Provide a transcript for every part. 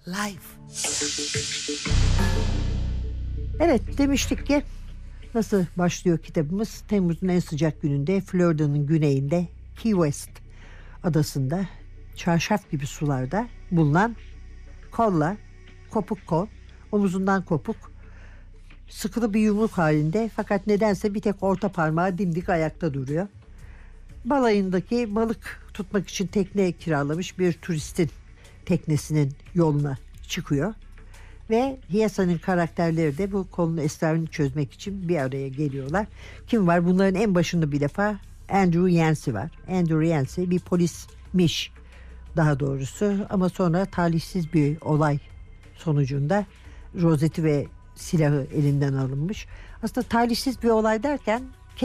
Life. Evet, demiştik ki nasıl başlıyor kitabımız? Temmuz'un en sıcak gününde Florida'nın güneyinde Key West adasında çarşaf gibi sularda bulunan kolla, kopuk kol, omuzundan kopuk, sıkılı bir yumruk halinde, fakat nedense bir tek orta parmağı dimdik ayakta duruyor. Balayındaki balık tutmak için tekne kiralamış bir turistin teknesinin yoluna çıkıyor. Ve Hiyasa'nın karakterleri de bu konunun esrarını çözmek için bir araya geliyorlar. Kim var? Bunların en başında bir defa Andrew Yancey var. Andrew Yancey bir polismiş daha doğrusu, ama sonra talihsiz bir olay sonucunda rozeti ve silahı elinden alınmış. Aslında talihsiz bir olay derken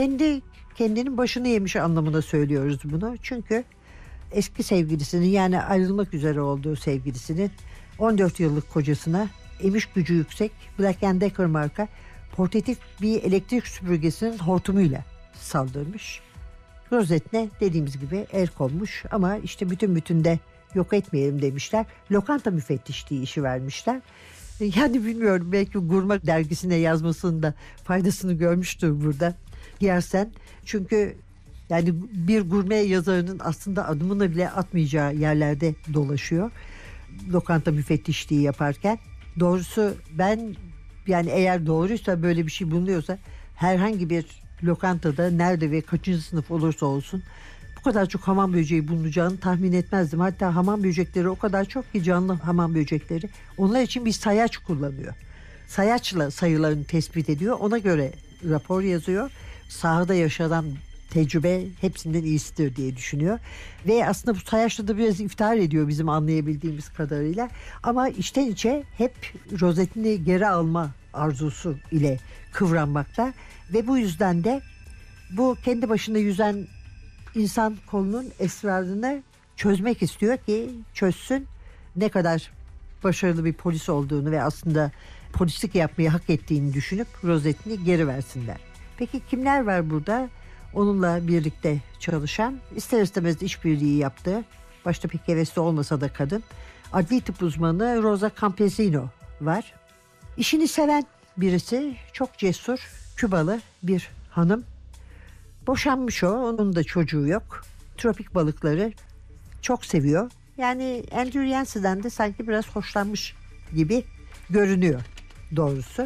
kendinin başını yemiş anlamında söylüyoruz bunu. Çünkü eski sevgilisinin, yani ayrılmak üzere olduğu sevgilisinin 14 yıllık kocasına emiş gücü yüksek Black & Decker marka portatif bir elektrik süpürgesinin hortumuyla saldırmış. Rozetine dediğimiz gibi el konmuş, ama işte bütün de yok etmeyelim demişler. Lokanta müfettişliği işi vermişler. Yani bilmiyorum, belki Gurme dergisine yazmasının da faydasını görmüştür burada Yersen. Çünkü yani bir gurme yazarının aslında adımını bile atmayacağı yerlerde dolaşıyor lokanta müfettişliği yaparken. Doğrusu ben, yani eğer doğruysa, böyle bir şey bulunuyorsa, herhangi bir lokantada nerede ve kaçıncı sınıf olursa olsun bu kadar çok hamam böceği bulunacağını tahmin etmezdim. Hatta hamam böcekleri o kadar çok ki, canlı hamam böcekleri, onlar için bir sayaç kullanıyor. Sayaçla sayılarını tespit ediyor, ona göre rapor yazıyor. Sahada yaşanan tecrübe hepsinden iyisidir diye düşünüyor. Ve aslında bu sayaçla da biraz iftihar ediyor bizim anlayabildiğimiz kadarıyla. Ama içten içe hep rozetini geri alma arzusu ile kıvranmakta. Ve bu yüzden de bu kendi başına yüzen insan kolunun esrarını çözmek istiyor ki çözsün, ne kadar başarılı bir polis olduğunu ve aslında polislik yapmayı hak ettiğini düşünüp rozetini geri versinler. Peki kimler var burada? Onunla birlikte çalışan, ister istemez işbirliği yaptığı, başta pek hevesli olmasa da kadın, adli tıp uzmanı Rosa Campesino var. İşini seven birisi, çok cesur, Kübalı bir hanım. Boşanmış o, onun da çocuğu yok. Tropik balıkları çok seviyor. Yani Andrew Yancey'den de sanki biraz hoşlanmış gibi görünüyor doğrusu.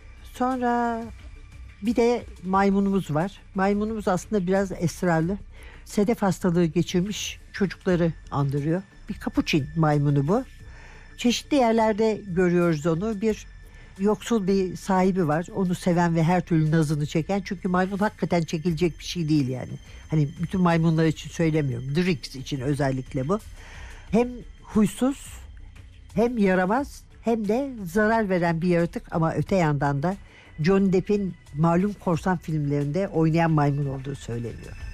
Sonra bir de maymunumuz var. Maymunumuz aslında biraz esrarlı. Sedef hastalığı geçirmiş çocukları andırıyor. Bir kapuçin maymunu bu. Çeşitli yerlerde görüyoruz onu. Bir yoksul bir sahibi var. Onu seven ve her türlü nazını çeken. Çünkü maymun hakikaten çekilecek bir şey değil yani. Hani bütün maymunlar için söylemiyorum. Drix için özellikle bu. Hem huysuz, hem yaramaz, hem de zarar veren bir yaratık, ama öte yandan da Johnny Depp'in malum korsan filmlerinde oynayan maymun olduğu söyleniyor.